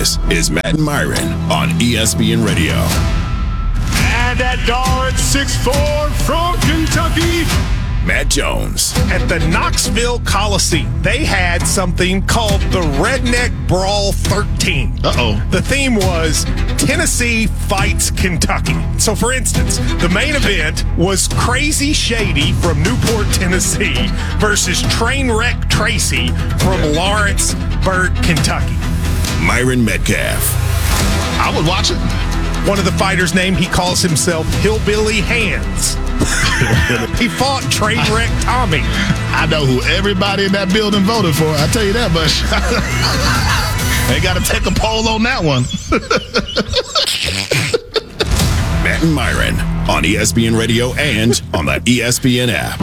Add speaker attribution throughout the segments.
Speaker 1: This is Matt and Myron on ESPN Radio.
Speaker 2: And that dog at 6'4" from Kentucky,
Speaker 1: Matt Jones.
Speaker 3: At the Knoxville Coliseum, they had something called the Redneck Brawl 13. The theme was Tennessee fights Kentucky. So, for instance, the main event was Crazy Shady from Newport, Tennessee versus Trainwreck Tracy from Lawrenceburg, Kentucky.
Speaker 1: Myron Metcalf.
Speaker 4: I would watch it.
Speaker 3: One of the fighters' name, he calls himself Hillbilly Hands. He fought Trainwreck Tommy.
Speaker 4: I know who everybody in that building voted for. I tell you that much. They got to take a poll on that one.
Speaker 1: Matt and Myron on ESPN Radio and on the ESPN app.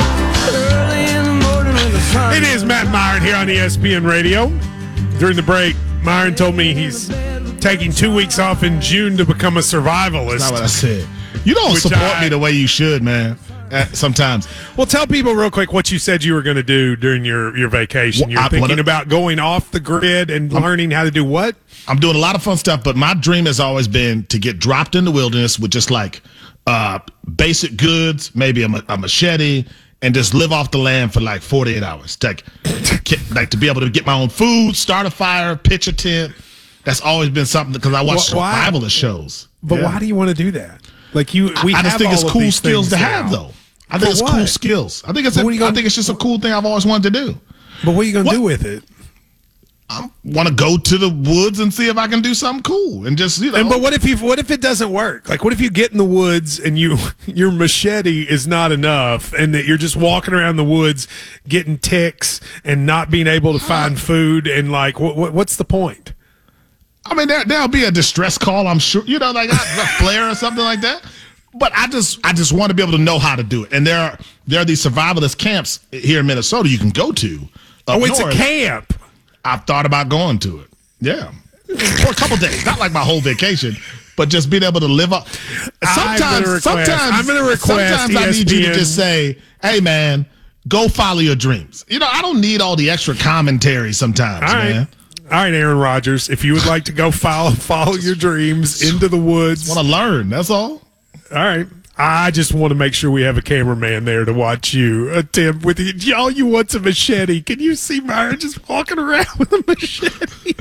Speaker 2: It is Matt Myron here on ESPN Radio. During the break, Myron told me he's taking 2 weeks off in June to become a survivalist.
Speaker 4: That's not what I said. You don't support me the way you should, man. Sometimes.
Speaker 2: Well, tell people real quick what you said you were going to do during your vacation. You're thinking about going off the grid and learning how to do what?
Speaker 4: I'm doing a lot of fun stuff, but my dream has always been to get dropped in the wilderness with just like basic goods, maybe a machete, and just live off the land for like 48 hours. Like to be able to get my own food, start a fire, pitch a tent. That's always been something because I watch survivalist shows.
Speaker 2: But why do you want to do that? Like I
Speaker 4: just think it's cool skills to have, though. I think it's cool skills. I think it's just a cool thing I've always wanted to do.
Speaker 2: But what are you going to do with it?
Speaker 4: I want to go to the woods and see if I can do something cool and just
Speaker 2: But what if it doesn't work? Like, what if you get in the woods and your machete is not enough, and that you're just walking around the woods getting ticks and not being able to find food, and like, what's the point?
Speaker 4: I mean, there'll be a distress call, I'm sure. Like a flare or something like that. But I just want to be able to know how to do it. And there are these survivalist camps here in Minnesota you can go to.
Speaker 2: It's a camp.
Speaker 4: I've thought about going to it. Yeah. For a couple days. Not like my whole vacation, but just being able to live up. Sometimes I need you to just say, hey, man, go follow your dreams. I don't need all the extra commentary sometimes, man.
Speaker 2: All right, Aaron Rodgers, if you would like to go follow your dreams into the woods.
Speaker 4: I want to learn, that's all.
Speaker 2: All right. I just want to make sure we have a cameraman there to watch you attempt with y'all. You want a machete. Can you see Myron just walking around with a machete?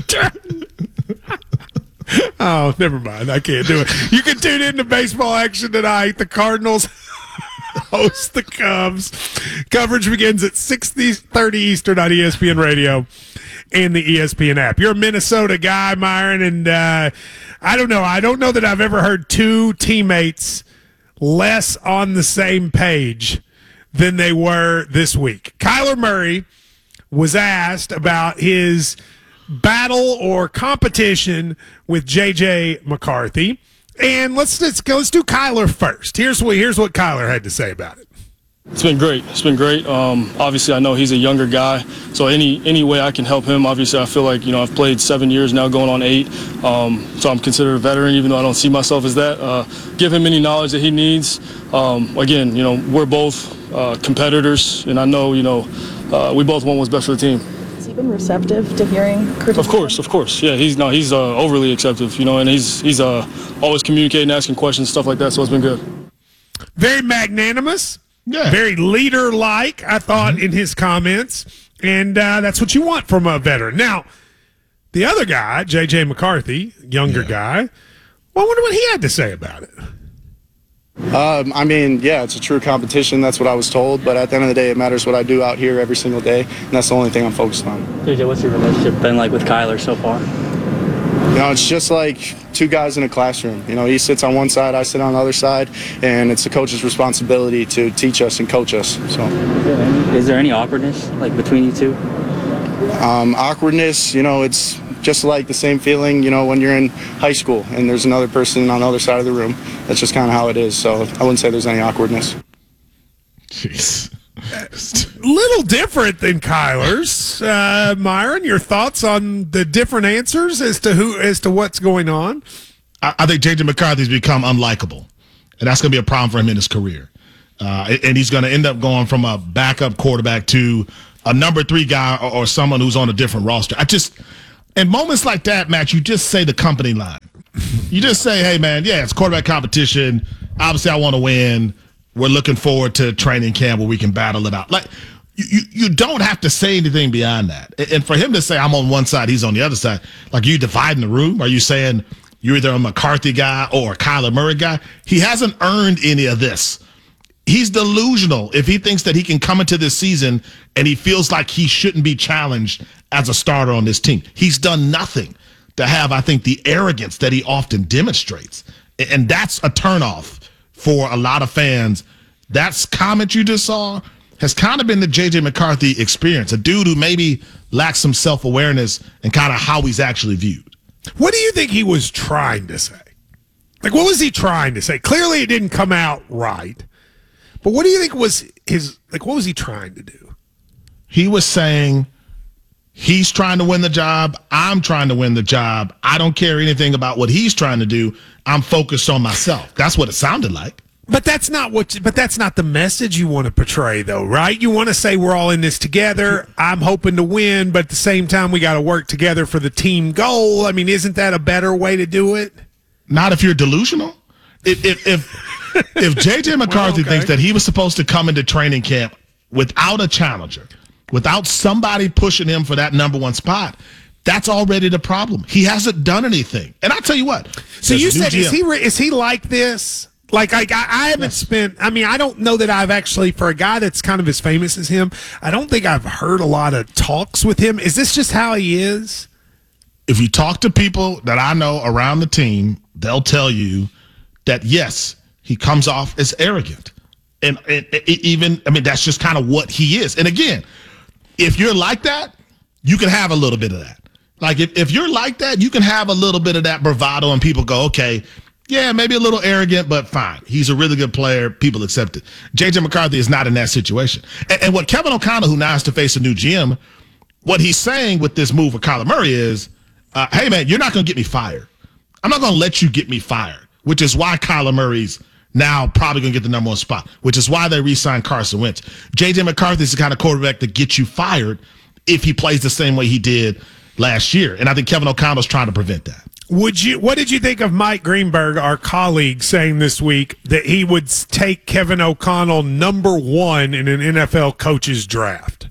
Speaker 2: Oh, never mind. I can't do it. You can tune in to baseball action tonight. The Cardinals host the Cubs. Coverage begins at 6:30 Eastern on ESPN Radio and the ESPN app. You're a Minnesota guy, Myron, and I don't know. I don't know that I've ever heard two teammates less on the same page than they were this week. Kyler Murray was asked about his battle or competition with J.J. McCarthy. And let's do Kyler first. Here's what Kyler had to say about it.
Speaker 5: It's been great. Obviously, I know he's a younger guy, so any way I can help him. Obviously, I feel like I've played 7 years now, going on 8. So I'm considered a veteran, even though I don't see myself as that. Give him any knowledge that he needs. Again, we're both competitors, and I know we both want what's best for the team.
Speaker 6: Has he been receptive to hearing criticism? Of course. Yeah, he's overly acceptive, and he's always communicating, asking questions, stuff like that. So it's been good.
Speaker 2: Very magnanimous.
Speaker 4: Yeah.
Speaker 2: Very leader-like, I thought, in his comments. And that's what you want from a veteran. Now, the other guy, J.J. McCarthy, younger guy, well, I wonder what he had to say about it.
Speaker 7: It's a true competition. That's what I was told. But at the end of the day, it matters what I do out here every single day. And that's the only thing I'm focused on.
Speaker 8: JJ, what's your relationship been like with Kyler so far?
Speaker 7: It's just like two guys in a classroom. He sits on one side, I sit on the other side, and it's the coach's responsibility to teach us and coach us. So,
Speaker 8: is there any awkwardness between you two?
Speaker 7: Awkwardness, it's just like the same feeling, when you're in high school and there's another person on the other side of the room. That's just kind of how it is. So I wouldn't say there's any awkwardness.
Speaker 4: Jeez.
Speaker 2: Little different than Kyler's. Myron, your thoughts on the different answers as to what's going on?
Speaker 4: I think J.J. McCarthy's become unlikable, and that's going to be a problem for him in his career. And he's going to end up going from a backup quarterback to a number 3 guy or someone who's on a different roster. And moments like that, Matt, you just say the company line. You just say, hey, man, yeah, it's quarterback competition. Obviously, I want to win. We're looking forward to training camp where we can battle it out. Like, you don't have to say anything beyond that. And for him to say, I'm on one side, he's on the other side, like, you dividing the room? Are you saying you're either a McCarthy guy or a Kyler Murray guy? He hasn't earned any of this. He's delusional if he thinks that he can come into this season and he feels like he shouldn't be challenged as a starter on this team. He's done nothing to have, I think, the arrogance that he often demonstrates. And that's a turnoff for a lot of fans. That comment you just saw has kind of been the J.J. McCarthy experience, a dude who maybe lacks some self-awareness and kind of how he's actually viewed.
Speaker 2: What do you think he was trying to say? Like, what was he trying to say? Clearly it didn't come out right. But what do you think was what was he trying to do?
Speaker 4: He was saying he's trying to win the job. I'm trying to win the job. I don't care anything about what he's trying to do. I'm focused on myself. That's what it sounded like.
Speaker 2: But that's not the message you want to portray, though, right? You want to say we're all in this together. I'm hoping to win, but at the same time, we got to work together for the team goal. I mean, isn't that a better way to do it?
Speaker 4: Not if you're delusional. If J.J. McCarthy thinks that he was supposed to come into training camp without a challenger, without somebody pushing him for that number one spot, that's already the problem. He hasn't done anything. And I'll tell you what.
Speaker 2: So you said, is he like this? Like I haven't spent, I mean, I don't know that I've actually, for a guy that's kind of as famous as him, I don't think I've heard a lot of talks with him. Is this just how he is?
Speaker 4: If you talk to people that I know around the team, they'll tell you that, yes, he comes off as arrogant. And even, I mean, that's just kind of what he is. And again, if you're like that, you can have a little bit of that. Like, if you're like that, you can have a little bit of that bravado and people go, okay, yeah, maybe a little arrogant, but fine. He's a really good player. People accept it. J.J. McCarthy is not in that situation. And what Kevin O'Connell, who now has to face a new GM, what he's saying with this move with Kyler Murray is, hey, man, you're not going to get me fired. I'm not going to let you get me fired, which is why Kyler Murray's now probably going to get the number one spot, which is why they re-signed Carson Wentz. J.J. McCarthy is the kind of quarterback that gets you fired if he plays the same way he did last year. And I think Kevin O'Connell's trying to prevent that.
Speaker 2: What did you think of Mike Greenberg, our colleague, saying this week that he would take Kevin O'Connell number one in an NFL coach's draft?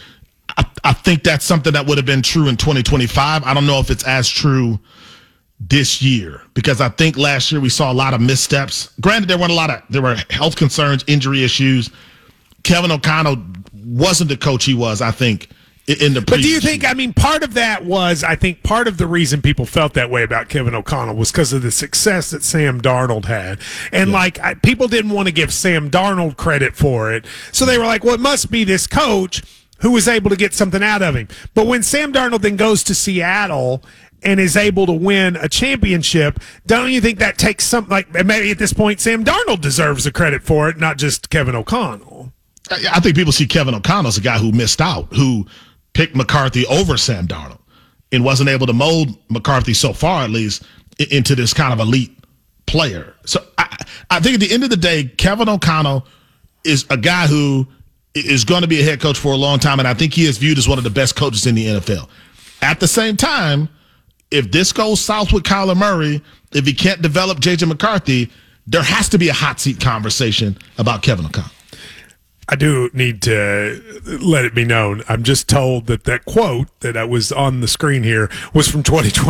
Speaker 4: I think that's something that would have been true in 2025. I don't know if it's as true this year, because I think last year we saw a lot of missteps. Granted, there were health concerns, injury issues. Kevin O'Connell wasn't the coach he was, I think, in the preseason.
Speaker 2: But do you think, I mean, part of that was, I think part of the reason people felt that way about Kevin O'Connell was because of the success that Sam Darnold had. And people didn't want to give Sam Darnold credit for it. So they were like, well, it must be this coach who was able to get something out of him. But when Sam Darnold then goes to Seattle and is able to win a championship, don't you think that takes something, like maybe at this point Sam Darnold deserves the credit for it, not just Kevin O'Connell?
Speaker 4: I think people see Kevin O'Connell as a guy who missed out, who picked McCarthy over Sam Darnold and wasn't able to mold McCarthy so far, at least, into this kind of elite player. So I think at the end of the day, Kevin O'Connell is a guy who is going to be a head coach for a long time, and I think he is viewed as one of the best coaches in the NFL. At the same time, if this goes south with Kyler Murray, if he can't develop J.J. McCarthy, there has to be a hot seat conversation about Kevin O'Connell.
Speaker 2: I do need to let it be known. I'm just told that quote that was on the screen here was from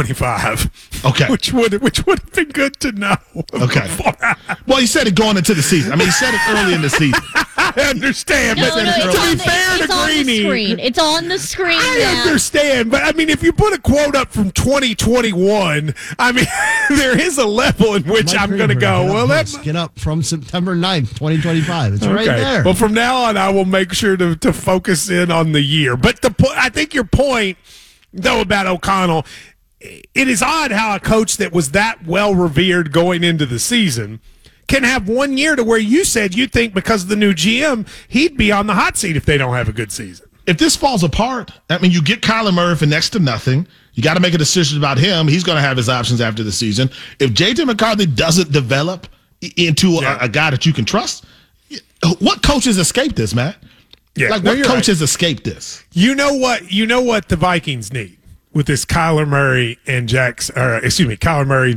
Speaker 2: 2025.
Speaker 4: Okay,
Speaker 2: which would have been good to know.
Speaker 4: Okay. Well, he said it going into the season. I mean, he said it early in the season.
Speaker 2: I understand,
Speaker 9: no,
Speaker 2: but to be fair to Greeny,
Speaker 9: it's on the screen.
Speaker 2: I understand, but I mean, if you put a quote up from 2021, I mean, there is a level in which I'm going to go. Well,
Speaker 10: get up from September 9th, 2025. It's right there.
Speaker 2: Well, from now on, I will make sure to focus in on the year. But I think your point, though, about O'Connell, it is odd how a coach that was that well revered going into the season can have 1 year to where you said you think because of the new GM, he'd be on the hot seat if they don't have a good season.
Speaker 4: If this falls apart, I mean, you get Kyler Murray for next to nothing. You got to make a decision about him. He's going to have his options after the season. If J.J. McCarthy doesn't develop into a guy that you can trust, what coaches escape this, Matt?
Speaker 2: Yeah,
Speaker 4: what coaches escape this?
Speaker 2: You know what the Vikings need? with this Kyler Murray and Kyler Murray